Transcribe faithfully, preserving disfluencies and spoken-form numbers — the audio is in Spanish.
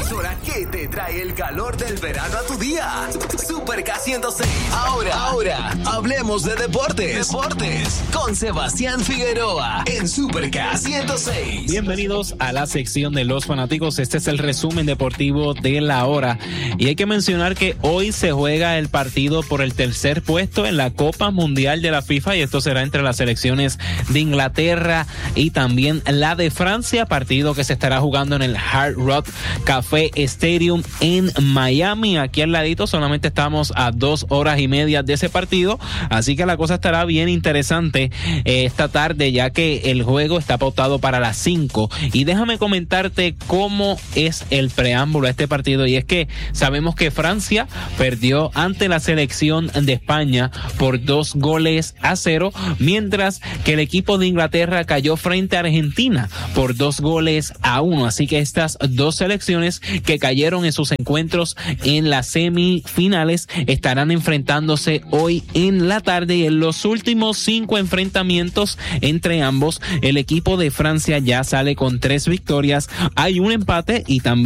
emisora que te trae el calor del verano a tu día. Super K ciento seis. Ahora, ahora, hablemos de deportes. Deportes con Sebastián Figueroa en Super K ciento seis. Bienvenidos a la sección de los fanáticos. Este es el resumen deportivo de la hora. Y hay que mencionar que hoy se juega el partido por el tercer puesto en la Copa Mundial de la FIFA, y esto será entre las selecciones de Inglaterra y también la de Francia, partido que se estará jugando en el Hard Rock Café Stadium en Miami. Aquí al ladito, solamente estamos a dos horas y media de ese partido, así que la cosa estará bien interesante eh, esta tarde, ya que el juego está pautado para las cinco. Y déjame comentarte cómo es el preámbulo a este partido, y es que sabemos que Francia perdió ante la selección de España por dos goles a cero, mientras que el equipo de Inglaterra cayó frente a Argentina por dos goles a uno. Así que estas dos selecciones que cayeron en sus encuentros en las semifinales estarán enfrentándose hoy en la tarde, y en los últimos cinco enfrentamientos entre ambos, el equipo de Francia ya sale con tres victorias, hay un empate y también